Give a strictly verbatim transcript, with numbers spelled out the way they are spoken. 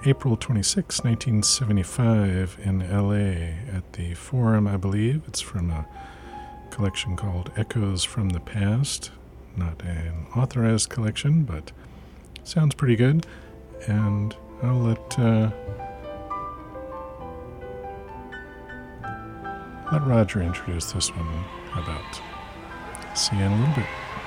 April twenty-sixth, nineteen seventy-five in L A at the Forum, I believe. It's from a collection called Echoes from the Past. Not an authorized collection, but sounds pretty good. And I'll let uh, let Roger introduce this one. How about? See you in a little bit.